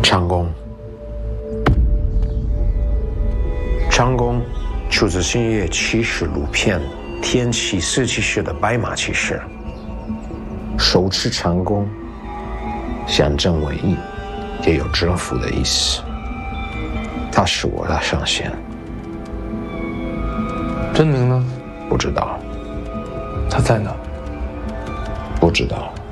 长弓，长弓出自星夜骑士录片《天启17世的白马骑士》，手持长弓，象征为义，也有征服的意思。他是我的上线。 真名呢？ 不知道。 他在哪？ 不知道。